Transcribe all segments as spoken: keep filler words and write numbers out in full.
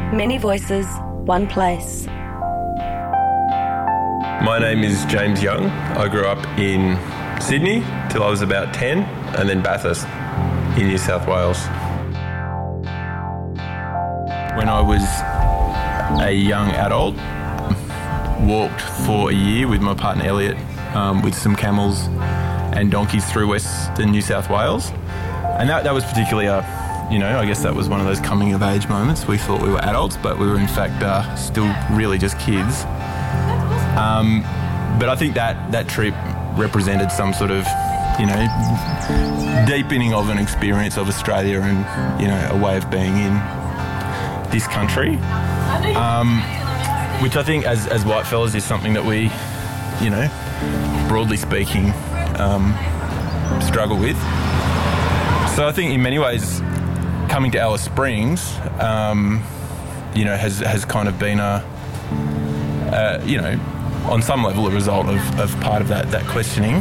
Many voices, one place. My name is James Young. I grew up in Sydney till I was about ten, and then Bathurst in New South Wales. When I was a young adult, walked for a year with my partner Elliot um, with some camels and donkeys through Western New South Wales. And that, that was particularly a, you know, I guess that was one of those coming of age moments. We thought we were adults, but we were in fact uh, still really just kids. Um, but I think that, that trip represented some sort of, you know, deepening of an experience of Australia and, you know, a way of being in this country. Um, which I think as, as white fellas is something that we, you know, broadly speaking, um, struggle with. So I think in many ways coming to Alice Springs, um, you know, has, has kind of been a, uh, you know, on some level a result of, of part of that, that questioning.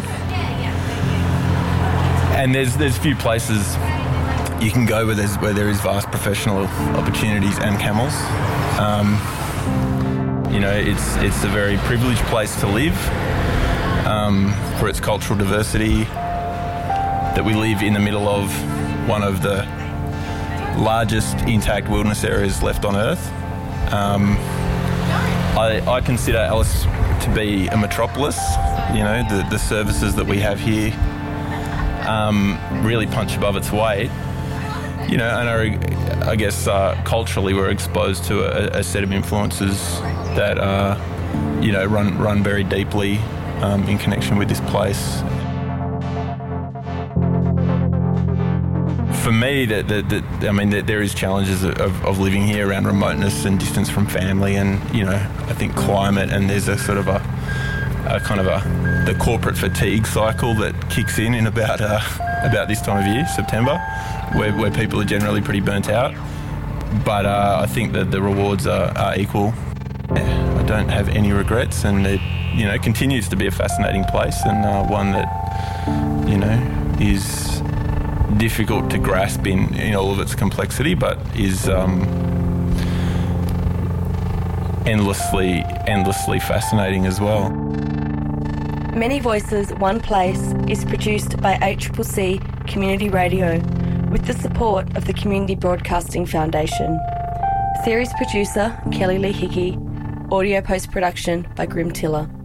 And there's there's few places you can go where there's where there is vast professional opportunities and camels. Um, you know, it's it's a very privileged place to live um, for its cultural diversity. That we live in the middle of one of the largest intact wilderness areas left on Earth. Um, I, I consider Alice to be a metropolis. You know, the, the services that we have here um, really punch above its weight. You know, and I, I guess uh, culturally we're exposed to a, a set of influences that uh, you know run run very deeply um, in connection with this place. For me, that that I mean, that there is challenges of, of living here around remoteness and distance from family, and you know, I think climate, and there's a sort of a, a kind of a the corporate fatigue cycle that kicks in in about uh, about this time of year, September, where where people are generally pretty burnt out. But uh, I think that the rewards are, are equal. I don't have any regrets, and it you know continues to be a fascinating place, and uh, one that you know is difficult to grasp in, in all of its complexity, but is um, endlessly, endlessly fascinating as well. Many Voices, One Place is produced by H C C Community Radio with the support of the Community Broadcasting Foundation. Series producer Kelly Lee Hickey. Audio post-production by Grim Tiller.